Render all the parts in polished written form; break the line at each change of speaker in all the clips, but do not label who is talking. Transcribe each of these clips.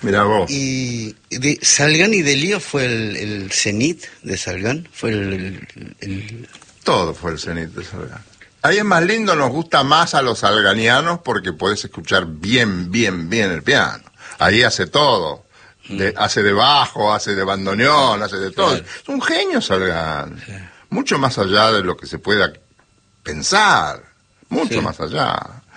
Mirá vos.
Y de Salgán y Delío fue el cenit de Salgán, fue
Todo fue el cenit de Salgán. Ahí es más lindo, nos gusta más a los salganianos porque podés escuchar bien el piano. Ahí hace todo. Hace de bajo, hace de bandoneón, hace de todo.
Claro.
Es un genio Salgán.
Sí.
Mucho más allá de lo que se pueda pensar. Mucho más allá.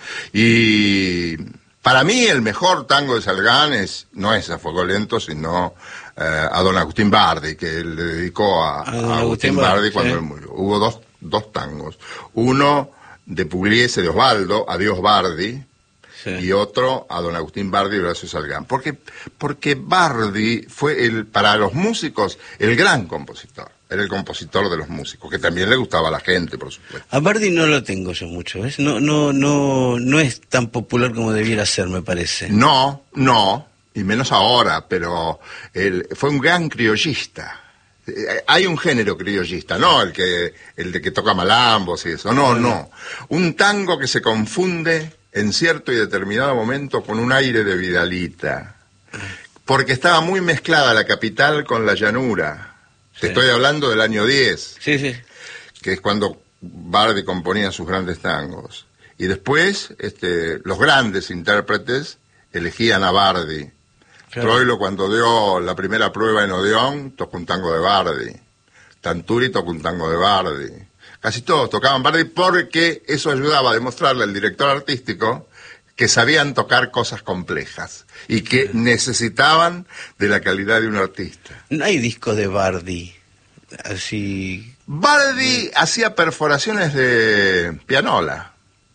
Y para mí el mejor tango de Salgán no es A Fuego Lento, sino a don Agustín Bardi, que él le dedicó a Agustín Bardi cuando él murió. Hubo dos tangos. Uno de Pugliese, de Osvaldo, Adiós Bardi, y otro a don Agustín Bardi y Horacio Salgán. Porque Bardi fue, para los músicos, el gran compositor. Era el compositor de los músicos, que también le gustaba a la gente, por supuesto.
A Bardi no lo tengo yo mucho, ¿ves? No es tan popular como debiera ser, me parece.
No, y menos ahora, pero él fue un gran criollista. Hay un género criollista, no el de que toca malambos y eso, no. Un tango que se confunde en cierto y determinado momento con un aire de Vidalita, porque estaba muy mezclada la capital con la llanura. Te estoy hablando del año 10,
Sí.
que es cuando Bardi componía sus grandes tangos. Y después los grandes intérpretes elegían a Bardi. Claro. Troilo, cuando dio la primera prueba en Odeón, tocó un tango de Bardi. Tanturi tocó un tango de Bardi. Casi todos tocaban Bardi porque eso ayudaba a demostrarle al director artístico que sabían tocar cosas complejas y que necesitaban de la calidad de un artista.
No hay discos de Bardi, así...
Bardi hacía perforaciones de pianola.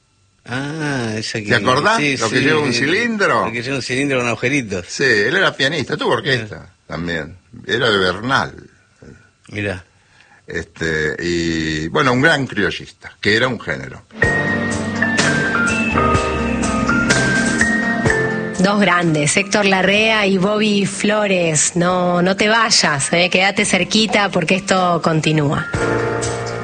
Ah, esa que...
¿Te acordás?
Sí,
lo que lleva un cilindro.
Lo que lleva un cilindro con agujeritos.
Sí, él era pianista, tuvo orquesta también. Era de Bernal.
Mirá.
Y bueno, un gran criollista, que era un género.
Dos grandes, Héctor Larrea y Bobby Flores. No te vayas, quédate cerquita porque esto continúa.